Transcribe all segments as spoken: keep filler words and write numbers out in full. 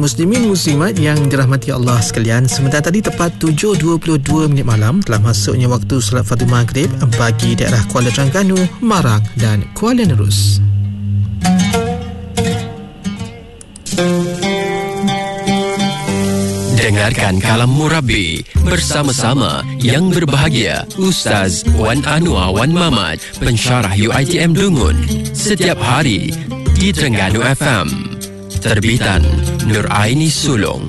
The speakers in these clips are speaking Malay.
muslimin muslimat yang dirahmati Allah sekalian, sementara tadi tepat tujuh dua puluh dua minit malam telah masuknya waktu solat fardu maghrib bagi daerah Kuala Terengganu, Marang dan Kuala Nerus. Dengarkan Kalam Murabi bersama-sama yang berbahagia Ustaz Wan Anwar Wan Mamat, pensyarah U I T M Dungun, setiap hari di Terengganu F M. Terbitan Nur Aini Sulong.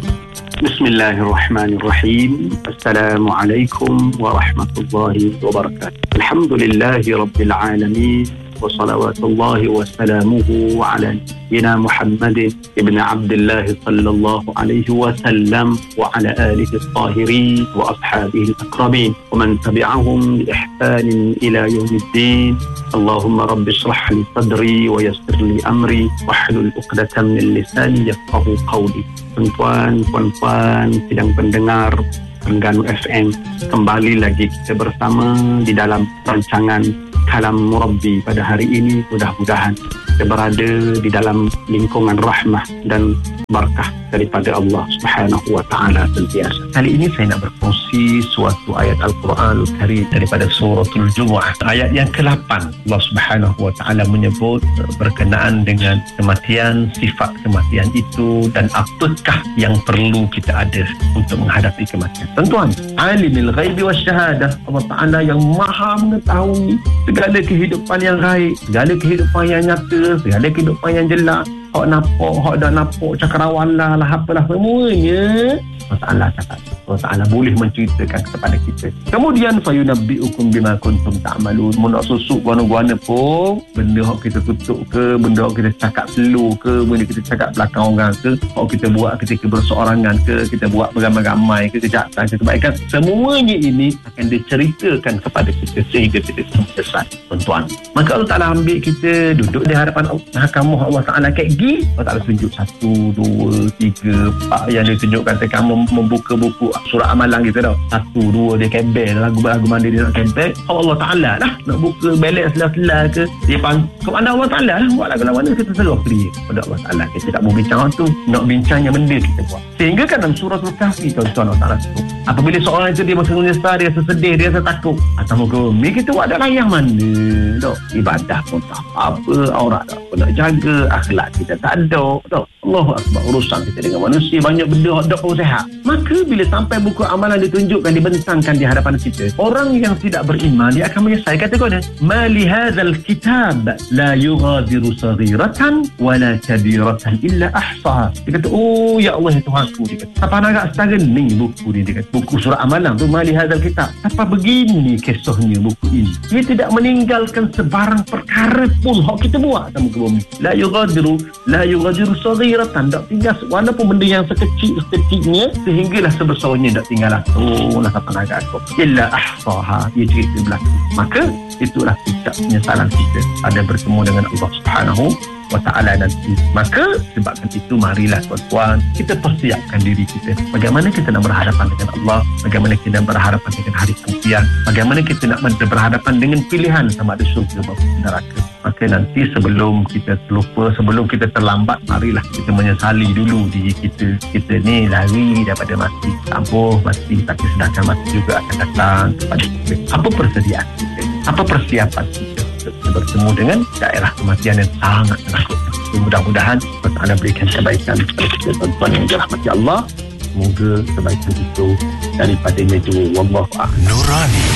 Bismillahirrahmanirrahim. Assalamualaikum warahmatullahi wabarakatuh. Alhamdulillahi rabbil alamin. Wa salawatullahi wa salamuhu ala nabiyyina Muhammadin ibn Abdullah sallallahu alaihi wasallam wa ala alihi at-tahirin wa ashabihi al-akramin wa man tabi'ahum bi ihsanin ila yaumiddin. Allahumma rabbi shrah li sadri wa yassir li amri wahlul 'uqdatam min lisani yafqahu qawli. Tuan-tuan, puan-puan, sidang pendengar Terengganu F M, kembali lagi kita bersama di dalam rancangan Kalam Murabi pada hari ini. Mudah-mudahan kita berada di dalam lingkungan rahmah dan barakah daripada Allah Subhanahu wa taala sentiasa. Kali ini saya nak berkongsi suatu ayat Al-Quran Al-Karim daripada suratul Jumu'ah, ayat yang ke lapan. Allah Subhanahu wa taala menyebut berkenaan dengan kematian, sifat kematian itu dan apakah yang perlu kita ada untuk menghadapi kematian. Tuan-tuan, alimul ghaibi wasyahadah, Allah Taala yang maha mengetahui segala kehidupan yang gaib, segala kehidupan yang nyata, segala kehidupan yang jelas. Hak nampak, hak tak nampak, cakrawala lah, apalah semuanya Allah Ta'ala cakap. Allah Ta'ala boleh menceritakan kepada kita. Kemudian fayunabbi'ukum bima kuntum ta'malun. Mau nak susuk guana-guana pun, benda hak kita tutup ke, benda hak kita cakap slow ke, benda kita cakap belakang orang ke, hak kita buat ketika berseorangan ke, kita buat beramai-ramai ke, kejahatan ke, kebaikan, semuanya ini akan diceritakan kepada kita sehingga kita selesai. Tuan-tuan, maka Allah Ta'ala ambil kita duduk di hadapan mahkamah Allah Ta'ala kayak gini. Allah Ta'ala tunjuk satu, dua, tiga, empat yang dia tunjukkan dekat kamu membuka buku surat amalan kita tau. Satu, dua, dia kembel lagu-lagu mana dia nak kembel. Allah Ta'ala lah nak buka balance selah-selah ke, dia pang ke mana Allah Ta'ala lah buat lagu-lagu mana kita serah ke dia pada Allah Ta'ala. Kita tak mau bincang tu, nak bincang yang benda kita buat. Sehingga kan dalam surah Al-Kahfi tuan-tuan Allah Ta'ala sebut, apabila seorang itu dia masih menyesal, dia sesedih, dia setakut atas muka bumi, kita buat ada layang mana tak? Ibadah pun tak apa-apa, aurat tak apa nak jaga, akhlak kita tak ada tak? Allahu Akbar, urusan kita dengan manusia banyak benda tak pun sehat. Maka bila sampai buku amalan ditunjukkan, dibentangkan di hadapan kita, orang yang tidak beriman dia akan menyesal. Kata kau dia, ma li hadzal kitab la yughadiru saghiratan wala kabiratan illa ahsaha. Dia kata, oh ya Allah ya Tuhanku, dia kata, apa nak setara ni buku ni, dia kata, buku surah amalan tu, ma li hadzal kitab, apa begini kisahnya buku ini, dia tidak meninggalkan sebarang perkara pun hak kita buat sama ke bumi. La yughadiru la yughadiru saghiratan, tak tinggal walaupun benda yang sekecil sekecilnya sehinggalah sebesarnya tak tinggal lah. Oh lah siapa nak aku illa ahsaha, dia cerita berlaku. Maka itulah puncak penyesalan kita ada bertemu dengan Allah Subhanahu wa ta'ala nanti. Maka sebabkan itu marilah tuan-tuan kita persiapkan diri kita. Bagaimana kita nak berhadapan dengan Allah, bagaimana kita nak berhadapan dengan hari kemudian, bagaimana kita nak berhadapan dengan pilihan sama ada syurga maupun neraka. Maka nanti sebelum kita terlupa, sebelum kita terlambat, marilah kita menyesali dulu diri kita. Kita ni lari daripada mati, ampuh mati, tapi sedangkan mati juga akan datang kepada kita. Apa persediaan kita? Apa persiapan kita untuk bertemu dengan daerah kematian yang sangat menakutkan? Mudah-mudahan Allah Ta'ala berikan kebaikan kepada kita tuan-tuan yang dirahmati Allah. Semoga kebaikan itu daripadanya itu. Wallahu a'lam. Nurani